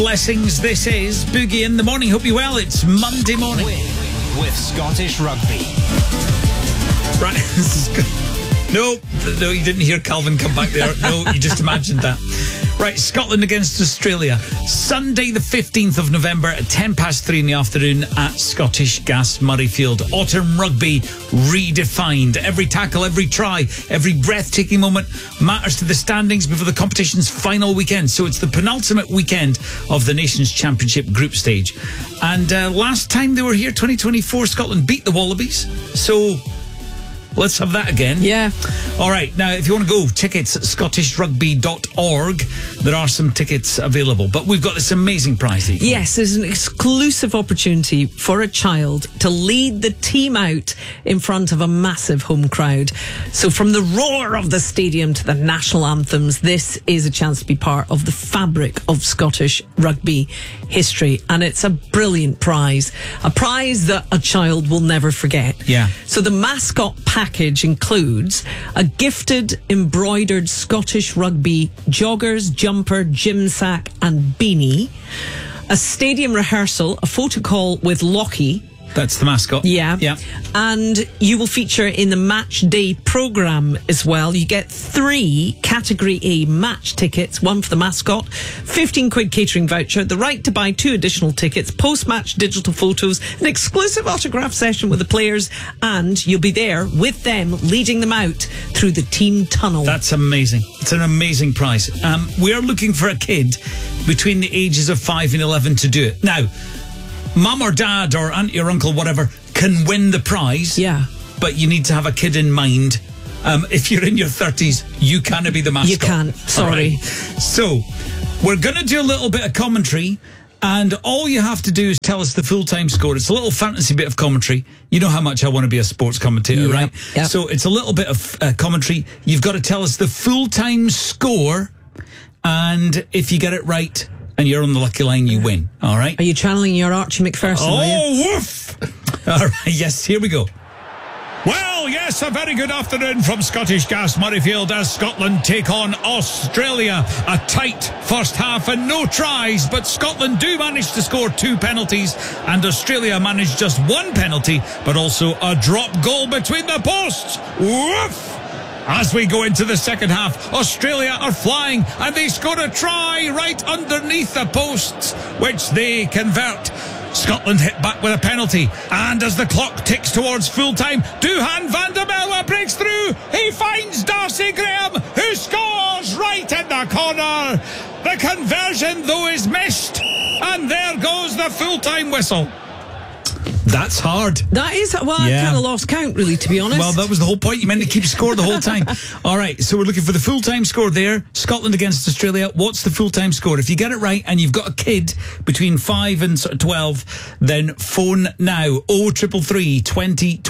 Blessings, this is Boogie in the Morning. Hope you're well. It's Monday morning. With Scottish Rugby. Right. No, you didn't hear Calvin come back there. No, you just imagined that. Right, Scotland against Australia. Sunday the 15th of November at 3:10 in the afternoon at Scottish Gas Murrayfield. Autumn rugby redefined. Every tackle, every try, every breathtaking moment matters to the standings before the competition's final weekend. So it's the penultimate weekend of the Nations Championship group stage. And last time they were here, 2024, Scotland beat the Wallabies. So let's have that again. Yeah. All right. Now, if you want to go, tickets at scottishrugby.org. There are some tickets available. But we've got this amazing prize. Yes, there's an exclusive opportunity for a child to lead the team out in front of a massive home crowd. So from the roar of the stadium to the national anthems, this is a chance to be part of the fabric of Scottish rugby history. And it's a brilliant prize. A prize that a child will never forget. Yeah. So the mascot package includes a gifted embroidered Scottish rugby joggers, jumper, gym sack and beanie, a stadium rehearsal, a photo call with Lockie. That's the mascot. Yeah. Yeah. And you will feature in the match day programme as well. You get 3 Category A match tickets, one for the mascot, 15 quid catering voucher, the right to buy 2 additional tickets, post-match digital photos, an exclusive autograph session with the players, and you'll be there with them, leading them out through the team tunnel. That's amazing. It's an amazing prize. We are looking for a kid between the ages of 5 and 11 to do it. Now, mum or dad or auntie or uncle, whatever, can win the prize. Yeah. But you need to have a kid in mind. If you're in your 30s, you can't be the mascot. You can't. Sorry. Right. So, we're going to do a little bit of commentary, and all you have to do is tell us the full-time score. It's a little fantasy bit of commentary. You know how much I want to be a sports commentator, right? Yep. So, it's a little bit of commentary. You've got to tell us the full-time score, and if you get it right and you're on the lucky line, you win. All right? Are you channeling your Archie McPherson? Oh, woof! All right, yes, here we go. Well, yes, a very good afternoon from Scottish Gas Murrayfield as Scotland take on Australia. A tight first half and no tries, but Scotland do manage to score 2 penalties and Australia managed just 1 penalty, but also a drop goal between the posts. Woof! As we go into the second half, Australia are flying and they score a try right underneath the posts, which they convert. Scotland hit back with a penalty, and as the clock ticks towards full time, Duhan van der Merwe breaks through. He finds Darcy Graham, who scores right in the corner. The conversion, though, is missed, and there goes the full-time whistle. That's hard. That is, well, Yeah. I kind of lost count, really, to be honest. Well, that was the whole point. You meant to keep score the whole time. All right, so we're looking for the full-time score there. Scotland against Australia. What's the full-time score? If you get it right and you've got a kid between 5 and 12, then phone now. 0333 20